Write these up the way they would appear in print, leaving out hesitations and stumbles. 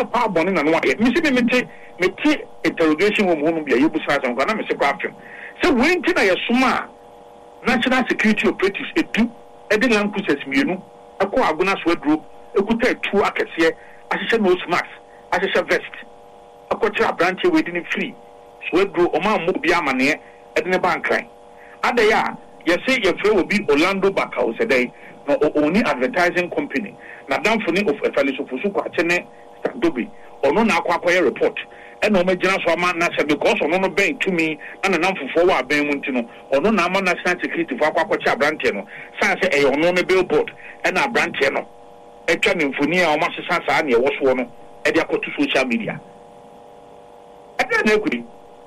pa bone na no aye me se me ti interrogation wo mo bia yebusa asam kwa na me se kwa afem se we nti na yesoma national security operatives edu ede land cruisers mienu akọ agona so aduro ekuta etu akese ahihye nose mask ahihye vest akọ kira branch we di ni free so aduro o ma mo bia amane ede ne bankran adaya yesi yefre obi Orlando Bakau sedai no oni advertising company na damfoni of efalisofusu kwa chene Dobi ono na akwa report ena o magina so ama na se because ono no ben tumi na namfofo wa ben mu ntino ono na ama national security for akwa cha branch no san se e ono no billboard ena branch no etwa ne mfoni a o ma sesa saa na e wo so no e dia koto social media ebe na ekuri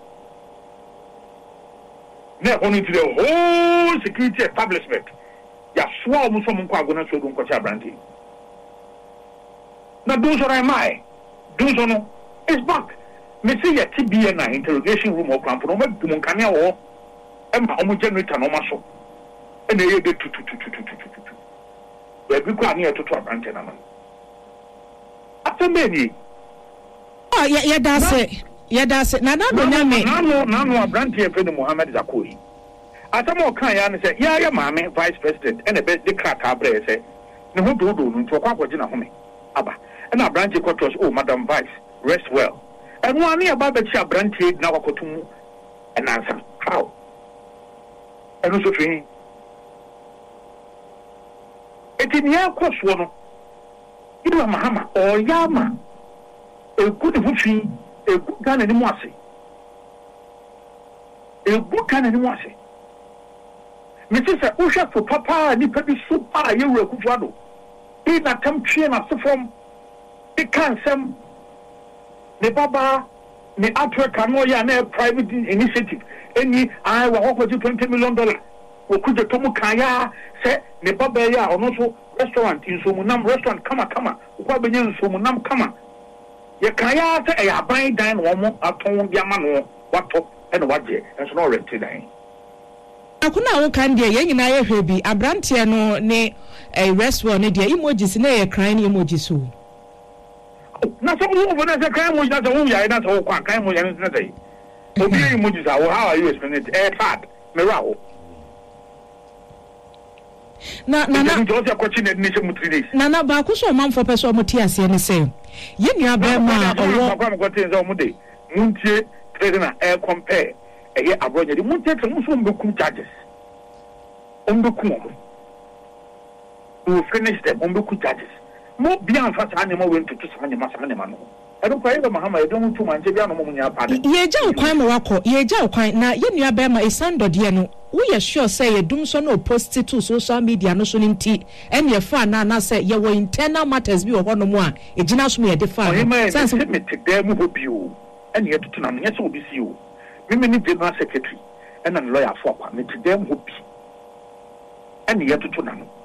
na ono into the whole security establishment ya swa o muso mun kwa agona so do nko cha branch na those are my those no is back me see ya TBN na interrogation room or camp no me dum kan ya wo e ma omo generator no ma so e na ye de tu we bi kwa ni to abante na man atemeni ya dase na do nyame na no abante e Fred Mohammed Zakoi atamo kan ya ne se ya maame vice president e na be de kraka abre se ne ho do no nto kwa kwaje na home aba and a branch quarters, oh, Madam Vice, rest well. And one near Babacha branch now kotum and answer. How? And also training. It in your course one. You are Mahama or Yama. A good wuchi, a good gun and mossy. A good gun and mossy. Mrs. Usha for Papa and the super you were Kuado. He not come train us from. They can't some the Baba, the Africa, no, ya, private initiative. Any, I will offer you $20 million. Or could the Tomukaya say, the Baba, ya, or also restaurant in Sumunam restaurant, come, Wabian Sumunam, come. Yakaya, say, I buy dine one more at home, Yamano, what top and what day, and so already today. Akuna wo kan de yen na ye hwebi abrante no ne restaurant ne de emojis na ye crying emojis so na so wo na se kan mo na so wo ya na so kwa kan mo ya na say obi emojis how are you explaining it fat me rawo na just a question in nation mutri na ba ku so man for person mo ti ase ne say ye nua ba ma owo kwa mo question so mo de muntie trade na compare eye abronya di muntie tre mo so mbekum charges we finish them mbekum charges mo bia mfa sa ne mo we ntutu sa ne ma no e do kwai Muhammad e do mutu manje bia no mo nya pa de ye ja ukwan mo wakọ ye ja ukwan na ye nua ba ma isando de no wo ye sure say ye dum so no post to social media no so nti en ye fa na say ye wo internal matters bi wo no mo a e gina so me ye de fa sense me te dem ho bi o en ye tutu na me se obi si o me ni general secretary en na lawyer for kwa me te dem ho bi en ye tutu na no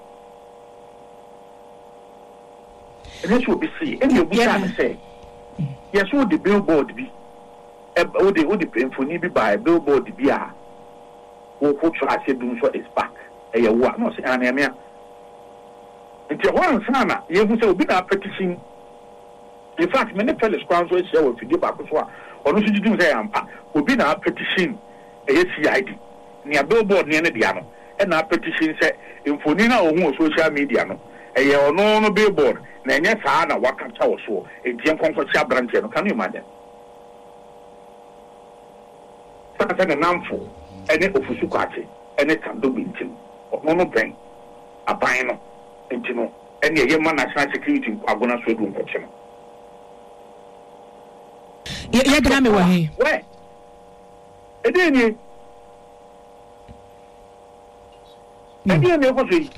and will be see and you say yes, what the billboard be all the painful need be by billboard be a who try to do so is back a what no say anemia until one sana you will be a petition. In fact, many fellows grounds will share with you back as well or no you say will be a petition a CID near billboard near the piano and our petition say in Fonina or social media no a no billboard. Na nya saa na wakata wo so edien konko cha branch no can you imagine sasa na namfo ene ofusu kwache ene tando bintim ono ben aban no ntino ene ye man national security agona so du nkoche no ye dra me wa he we edeni ko so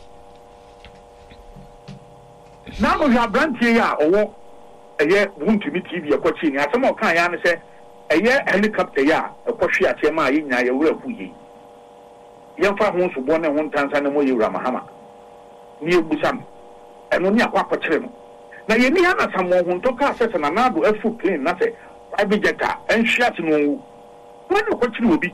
now we have branch here or a year won't to meet TV a coaching at some kind of say a year helicopter ya a coaching at Yama in a will who ye. Young farmers who born and 1 times and more you Ramahama near Busam and only a quack trim. Now you need someone who took us and another a foot plane, nothing. I be jetta and shut no when the question will be.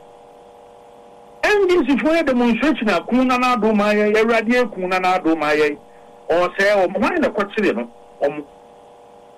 And this is where the demonstration of Kunana do my radia Kunana do my or say, or mine a question